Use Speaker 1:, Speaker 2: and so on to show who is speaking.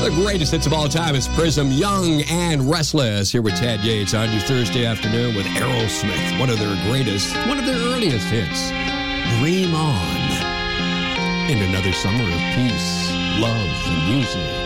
Speaker 1: the greatest hits of all time is Prism, Young and Restless. Here with Tad Yates on your Thursday afternoon with Aerosmith. One of their earliest hits, Dream On. And another summer of peace, love, and music.